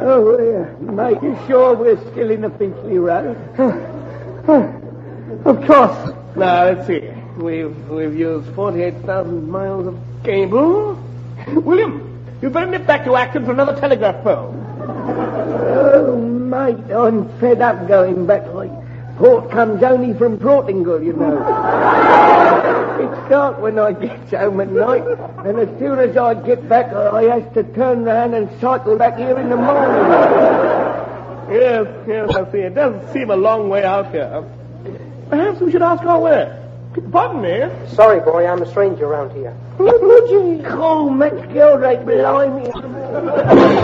Oh, mate, you sure we're still in the Finchley Road? Of course. Now, let's see. We've used 48,000 miles of cable. William, you better nip back to Acton for another telegraph pole. Oh, mate, I'm fed up going back. Like, port comes only from Portingal, you know. It's dark when I get home at night, and as soon as I get back, I have to turn round and cycle back here in the morning. Yes, I see. It does seem a long way out here. Perhaps we should ask our way. Pardon me. Sorry, boy, I'm a stranger around here. Oh, Max Gildrake, blimey.